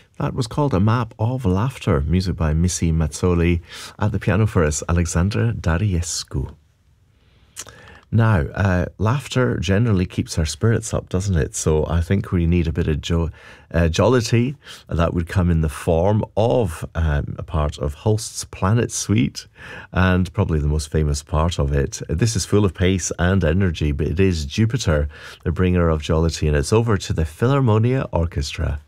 That was called A Map of Laughter, music by Missy Mazzoli. At the piano for us, Alexandra Dariescu. Now, laughter generally keeps our spirits up, doesn't it? So I think we need a bit of jollity that would come in the form of a part of Holst's Planet Suite, and probably the most famous part of it. This is full of pace and energy, but it is Jupiter, the bringer of jollity, and it's over to the Philharmonia Orchestra.